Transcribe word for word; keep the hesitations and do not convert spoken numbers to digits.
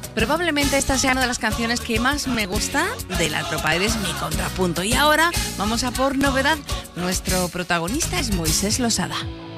Probablemente esta sea una de las canciones que más me gusta de La Tropa, eres mi contrapunto. Y ahora vamos a por novedad. Nuestro protagonista es Moisés Losada.